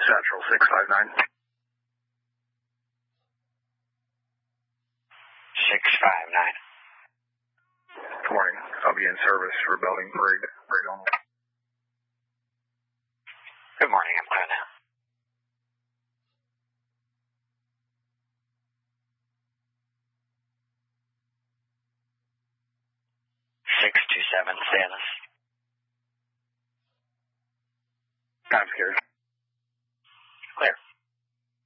Central 659. 659. Good morning. I'll be in service for building parade on. Good morning, I'm clear now. Six two seven, Stannis. I'm scared.